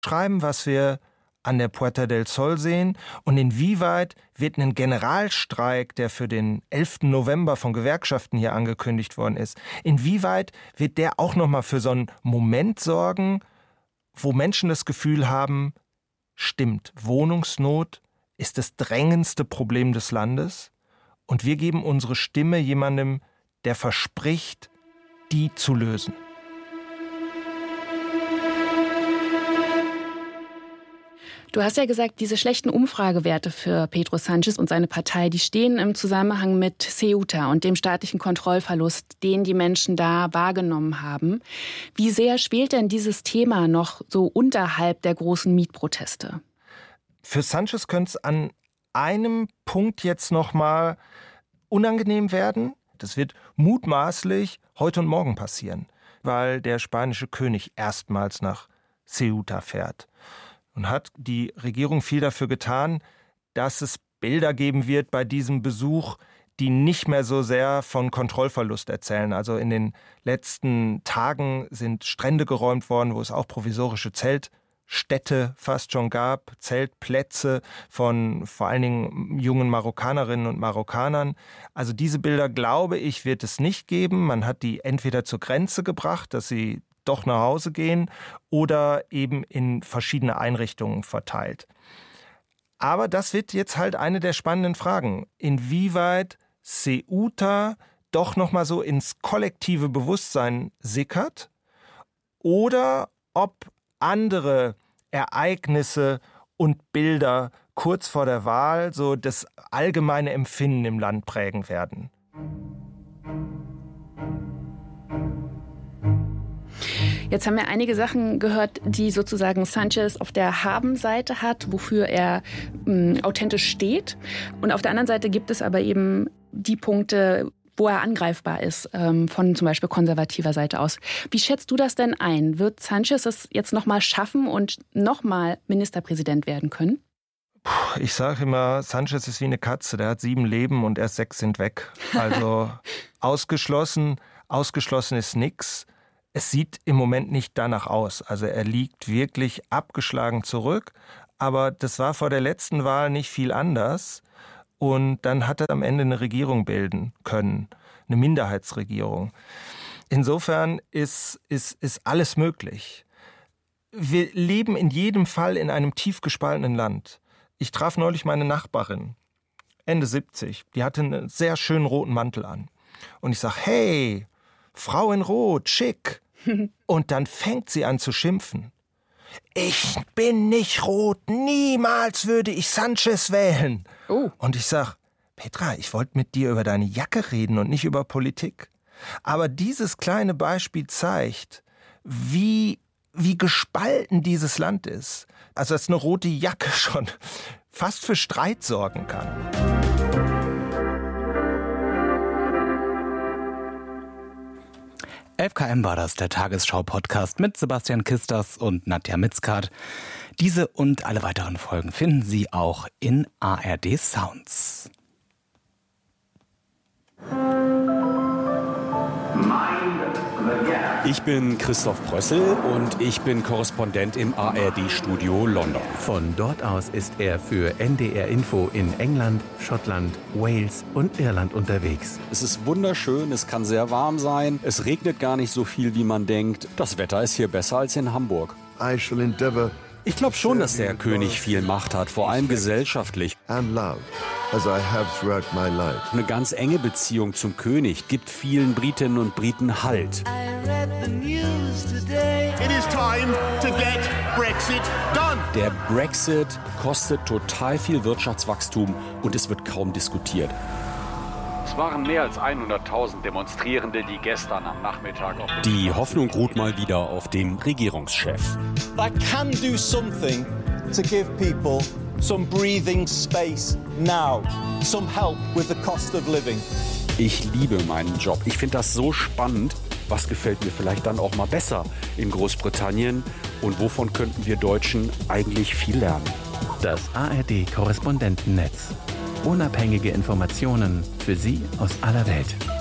schreiben, was wir an der Puerta del Sol sehen? Und inwieweit wird ein Generalstreik, der für den 11. November von Gewerkschaften hier angekündigt worden ist, inwieweit wird der auch nochmal für so einen Moment sorgen, wo Menschen das Gefühl haben, stimmt, Wohnungsnot ist das drängendste Problem des Landes und wir geben unsere Stimme jemandem, der verspricht, die zu lösen. Du hast ja gesagt, diese schlechten Umfragewerte für Pedro Sánchez und seine Partei, die stehen im Zusammenhang mit Ceuta und dem staatlichen Kontrollverlust, den die Menschen da wahrgenommen haben. Wie sehr schwelt denn dieses Thema noch so unterhalb der großen Mietproteste? Für Sánchez könnte es an einem Punkt jetzt noch mal unangenehm werden. Das wird mutmaßlich heute und morgen passieren, weil der spanische König erstmals nach Ceuta fährt. Und hat die Regierung viel dafür getan, dass es Bilder geben wird bei diesem Besuch, die nicht mehr so sehr von Kontrollverlust erzählen. Also in den letzten Tagen sind Strände geräumt worden, wo es auch provisorische Zeltstädte fast schon gab, Zeltplätze von vor allen Dingen jungen Marokkanerinnen und Marokkanern. Also diese Bilder, glaube ich, wird es nicht geben. Man hat die entweder zur Grenze gebracht, dass sie doch nach Hause gehen oder eben in verschiedene Einrichtungen verteilt. Aber das wird jetzt halt eine der spannenden Fragen. Inwieweit Ceuta doch nochmal so ins kollektive Bewusstsein sickert oder ob andere Ereignisse und Bilder kurz vor der Wahl so das allgemeine Empfinden im Land prägen werden. Jetzt haben wir einige Sachen gehört, die sozusagen Sánchez auf der Haben-Seite hat, wofür er authentisch steht. Und auf der anderen Seite gibt es aber eben die Punkte, wo er angreifbar ist, von zum Beispiel konservativer Seite aus. Wie schätzt du das denn ein? Wird Sánchez es jetzt nochmal schaffen und nochmal Ministerpräsident werden können? Ich sage immer, Sánchez ist wie eine Katze, der hat 7 Leben und erst 6 sind weg. Also ausgeschlossen ist nix. Es sieht im Moment nicht danach aus. Also er liegt wirklich abgeschlagen zurück. Aber das war vor der letzten Wahl nicht viel anders. Und dann hat er am Ende eine Regierung bilden können, eine Minderheitsregierung. Insofern ist alles möglich. Wir leben in jedem Fall in einem tief gespaltenen Land. Ich traf neulich meine Nachbarin, Ende 70. Die hatte einen sehr schönen roten Mantel an. Und ich sage, hey, Frau in Rot, schick. Und dann fängt sie an zu schimpfen. Ich bin nicht rot, niemals würde ich Sánchez wählen. Oh. Und ich sag, Petra, ich wollte mit dir über deine Jacke reden und nicht über Politik. Aber dieses kleine Beispiel zeigt, wie gespalten dieses Land ist. Also dass eine rote Jacke schon fast für Streit sorgen kann. 11 km war das, der Tagesschau-Podcast mit Sebastian Kistas und Nadja Mitzkat. Diese und alle weiteren Folgen finden Sie auch in ARD Sounds. Ich bin Christoph Brössel und ich bin Korrespondent im ARD-Studio London. Von dort aus ist er für NDR Info in England, Schottland, Wales und Irland unterwegs. Es ist wunderschön, es kann sehr warm sein, es regnet gar nicht so viel, wie man denkt. Das Wetter ist hier besser als in Hamburg. Ich glaube schon, dass der König viel Macht hat, vor allem gesellschaftlich. Eine ganz enge Beziehung zum König gibt vielen Britinnen und Briten Halt. Der Brexit kostet total viel Wirtschaftswachstum und es wird kaum diskutiert. Es waren mehr als 100.000 Demonstrierende, die gestern am Nachmittag auf Die Hoffnung ruht mal wieder auf dem Regierungschef. That can do something to give people some breathing space now, some help with the cost of living. Ich liebe meinen Job. Ich finde das so spannend. Was gefällt mir vielleicht dann auch mal besser in Großbritannien? Und wovon könnten wir Deutschen eigentlich viel lernen? Das ARD-Korrespondentennetz. Unabhängige Informationen für Sie aus aller Welt.